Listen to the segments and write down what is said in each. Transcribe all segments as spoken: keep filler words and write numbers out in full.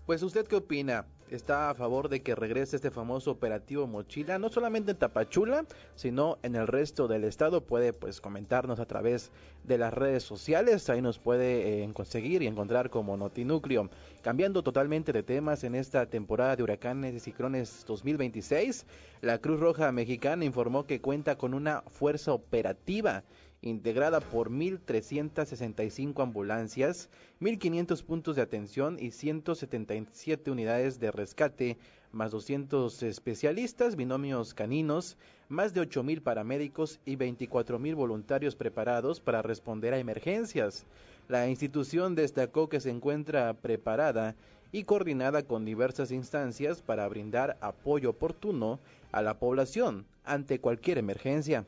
Pues, ¿usted qué opina? ¿Está a favor de que regrese este famoso operativo Mochila, no solamente en Tapachula, sino en el resto del estado? Puede pues comentarnos a través de las redes sociales, ahí nos puede eh, conseguir y encontrar como Notinúcleo. Cambiando totalmente de temas, en esta temporada de huracanes y ciclones dos mil veintiséis, la Cruz Roja Mexicana informó que cuenta con una fuerza operativa integrada por mil trescientas sesenta y cinco ambulancias, mil quinientos puntos de atención y ciento setenta y siete unidades de rescate, más doscientos especialistas, binomios caninos, más de ocho mil paramédicos y veinticuatro mil voluntarios preparados para responder a emergencias. La institución destacó que se encuentra preparada y coordinada con diversas instancias para brindar apoyo oportuno a la población ante cualquier emergencia.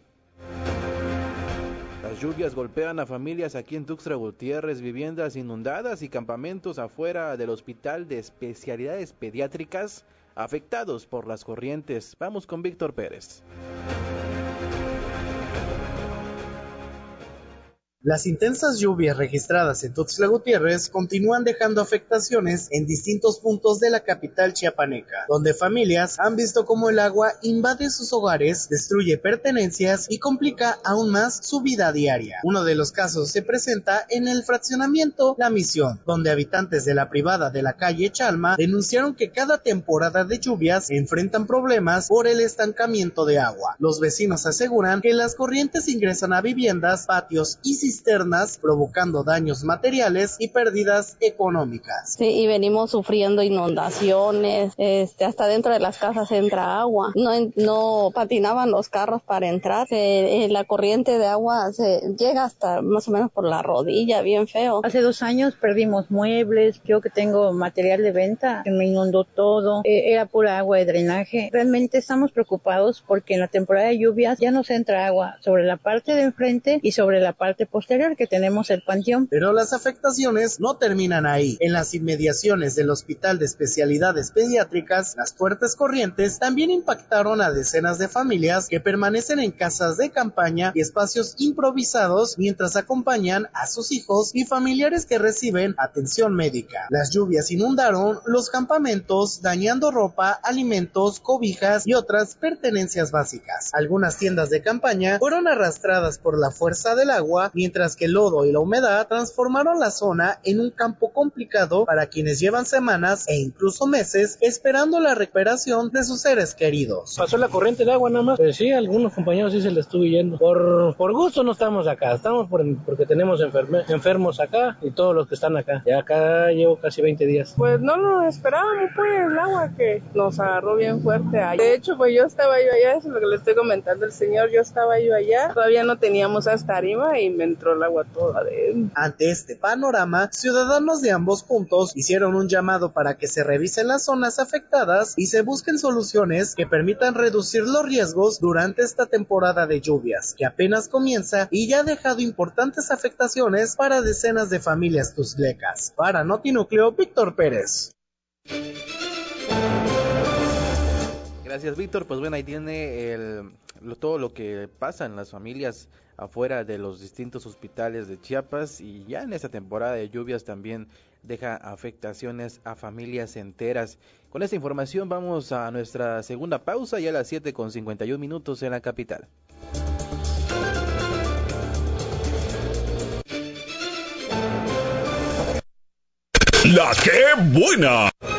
Las lluvias golpean a familias aquí en Tuxtla Gutiérrez, viviendas inundadas y campamentos afuera del Hospital de Especialidades Pediátricas afectados por las corrientes. Vamos con Víctor Pérez. Las intensas lluvias registradas en Tuxtla Gutiérrez continúan dejando afectaciones en distintos puntos de la capital chiapaneca, donde familias han visto cómo el agua invade sus hogares, destruye pertenencias y complica aún más su vida diaria. Uno de los casos se presenta en el fraccionamiento La Misión, donde habitantes de la privada de la calle Chalma denunciaron que cada temporada de lluvias enfrentan problemas por el estancamiento de agua. Los vecinos aseguran que las corrientes ingresan a viviendas, patios y cisternas cisternas, provocando daños materiales y pérdidas económicas. Sí, y venimos sufriendo inundaciones, este, hasta dentro de las casas entra agua, no, no patinaban los carros para entrar, se, la corriente de agua se llega hasta más o menos por la rodilla, bien feo. Hace dos años perdimos muebles, yo que tengo material de venta, me inundó todo, eh, era pura agua de drenaje. Realmente estamos preocupados porque en la temporada de lluvias ya nos entra agua sobre la parte de enfrente y sobre la parte posterior que tenemos el panteón. Pero las afectaciones no terminan ahí. En las inmediaciones del Hospital de Especialidades Pediátricas, las fuertes corrientes también impactaron a decenas de familias que permanecen en casas de campaña y espacios improvisados mientras acompañan a sus hijos y familiares que reciben atención médica. Las lluvias inundaron los campamentos, dañando ropa, alimentos, cobijas y otras pertenencias básicas. Algunas tiendas de campaña fueron arrastradas por la fuerza del agua, mientras que el lodo y la humedad transformaron la zona en un campo complicado para quienes llevan semanas e incluso meses esperando la recuperación de sus seres queridos. Pasó la corriente de agua nada más, pues sí, algunos compañeros sí se les estuvo yendo. Por, por gusto no estamos acá, estamos por, porque tenemos enferme, enfermos acá y todos los que están acá. Ya acá llevo casi veinte días. Pues no lo esperábamos, pues el agua que nos agarró bien fuerte ahí. De hecho, pues yo estaba yo allá, eso es lo que le estoy comentando al señor, yo estaba yo allá, todavía no teníamos hasta arriba y me entró el agua toda adentro. Ante este panorama, ciudadanos de ambos puntos hicieron un llamado para que se revisen las zonas afectadas y se busquen soluciones que permitan reducir los riesgos durante esta temporada de lluvias, que apenas comienza y ya ha dejado importantes afectaciones para decenas de familias tuxtlecas. Para Notinúcleo, Víctor Pérez. Gracias, Víctor. Pues bueno, ahí tiene el, lo, todo lo que pasa en las familias afuera de los distintos hospitales de Chiapas, y ya en esta temporada de lluvias también deja afectaciones a familias enteras. Con esta información vamos a nuestra segunda pausa, ya a las siete con cincuenta y un minutos en la capital. La que buena.